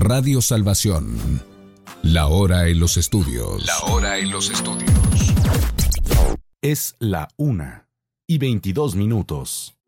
Radio Salvación. La hora en los estudios. La hora en los estudios. Es la 1:22.